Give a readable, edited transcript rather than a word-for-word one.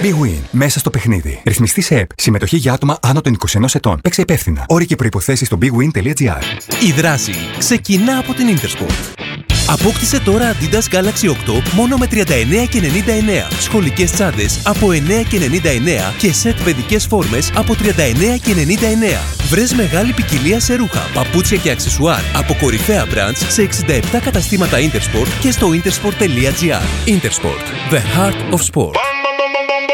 Big Win. Μέσα στο παιχνίδι. Ρυθμιστή σε ΕΠ. Συμμετοχή για άτομα άνω των 21 ετών. Παίξε υπεύθυνα. Όροι και προϋποθέσεις στο bigwin.gr. Η δράση ξεκινά από την Intersport. Απόκτησε τώρα Adidas Galaxy 8 μόνο με 39,99. Σχολικές τσάντες από 9,99 και σετ παιδικές φόρμες από 39,99. Βρες μεγάλη ποικιλία σε ρούχα, παπούτσια και αξεσουάρ από κορυφαία brands σε 67 καταστήματα Intersport και στο intersport.gr. Intersport. The heart of sport.